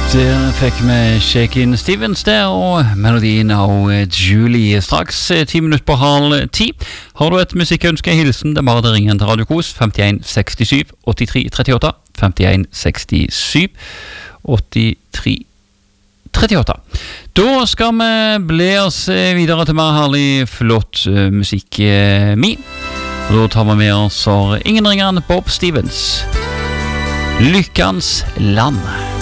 Der fikk vi Shakin' Stevens der, og melodien av Julie. Straks 10 minutter på 9:30. Har du et musikkønske, hilsen, det er bare å ringe til Radio Kos, 51 67 83 38, 51 67 83 38. Da skal vi bli oss videre til mer herlig, flott musikk mi. Og da tar vi med oss ingen ringere enn Bob Stevens. Lykkans land.